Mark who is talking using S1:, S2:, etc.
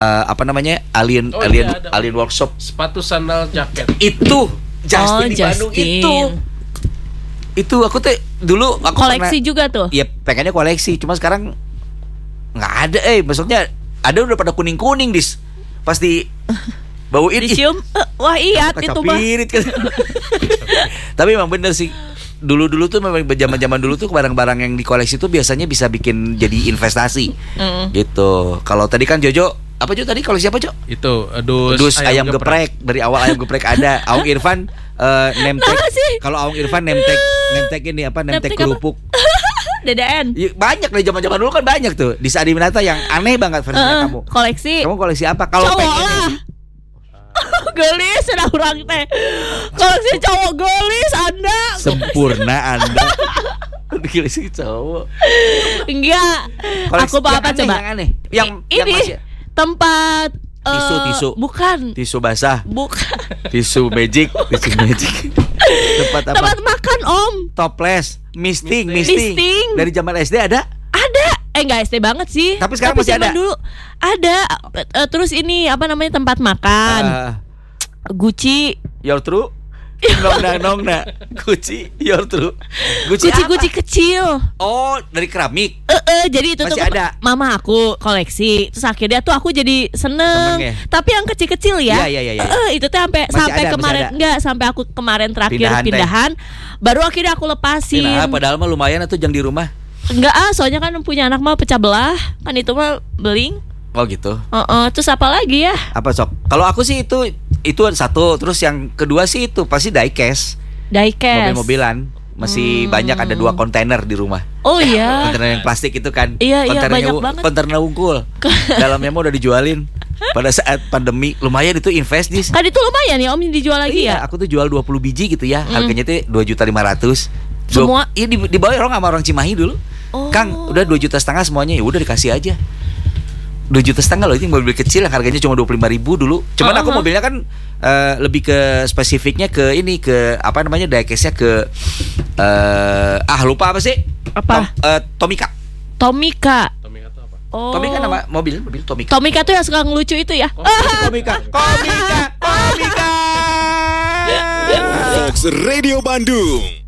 S1: apa namanya Alien Workshop,
S2: sepatu sandal jaket.
S1: Itu Justin di Bandung itu aku tuh dulu aku
S3: koleksi pernah, juga tuh.
S1: Iya pengennya koleksi, cuma sekarang nggak ada. Maksudnya ada udah pada kuning dis pasti bauin
S3: dicium. Wah iya itu mah.
S1: Tapi emang bener sih. Dulu tuh memang zaman dulu tuh barang-barang yang dikoleksi tuh biasanya bisa bikin jadi investasi. Gitu. Kalau tadi kan Jojo apa Jo tadi koleksi apa Jo?
S2: Itu
S1: dus ayam geprek. Dari awal ayam geprek ada. Aung Irfan nemtek. Kalau Aung Irfan nemtek ini apa? Nemtek kerupuk.
S3: DDN.
S1: Banyak dari zaman-zaman dulu kan banyak tuh. Di Adi Minata yang aneh banget versinya kamu.
S3: Koleksi.
S1: Kamu koleksi apa? Kalau pengen
S3: gelis sudah kurang teh. Koleksi cowok gelis Anda.
S1: Sempurna Anda. Gelis cowok.
S3: Enggak.
S1: Koleksi
S3: aku apa coba?
S1: Yang aneh. Yang
S3: ini
S1: masih...
S3: tempat
S1: tisu.
S3: Bukan.
S1: Tisu basah.
S3: Bukan.
S1: Tisu magic. Tempat apa?
S3: Tempat makan Om.
S1: Toples, misting. Dari zaman SD ada?
S3: Ada. Enggak SD banget sih.
S1: Tapi sekarang masih ada.
S3: Dulu ada. Terus ini apa namanya tempat makan? Gucci.
S1: Your true. Nong na. Gucci your true.
S3: Gucci kecil.
S1: Oh, dari keramik.
S3: Jadi itu
S1: masih
S3: tuh
S1: ada.
S3: Mama aku koleksi. Terus akhirnya tuh aku jadi seneng ya? Tapi yang kecil-kecil ya.
S1: Iya.
S3: Itu tuh sampai kemarin enggak sampai aku kemarin terakhir pindahan. Baru akhirnya aku lepasin.
S1: Padahal mah lumayan tuh yang di rumah.
S3: Enggak soalnya kan punya anak mah pecah belah. Kan itu mah beling.
S1: Oh gitu.
S3: Terus apa lagi ya?
S1: Apa sok? Kalau aku sih itu satu. Terus yang kedua sih itu pasti diecast. Mobil-mobilan. Masih banyak ada 2 kontainer di rumah.
S3: Oh iya.
S1: Kontainer yang plastik itu kan.
S3: Iya banyak banget.
S1: Kontainer unggul. Dalamnya mah udah dijualin. Pada saat pandemi lumayan itu invest nih.
S3: Kan itu lumayan ya Om dijual lagi ya.
S1: Aku tuh jual 20 biji gitu ya. Harganya tuh 2.500.000.
S3: Semua?
S1: Iya dibawa sama orang Cimahi dulu. Kang udah 2,5 juta semuanya. Ya udah dikasih aja. 2,5 juta loh, itu mobil kecil yang harganya cuma 25.000 dulu. Cuman aku mobilnya kan lebih ke spesifiknya ke ini, ke apa namanya diecast-nya ke lupa apa sih?
S3: Apa?
S1: Tomica
S3: tuh apa?
S1: Tomica nama mobil Tomica.
S3: Tomica tuh yang suka ngelucu itu ya.
S1: Tomica.
S4: Fox Radio Bandung.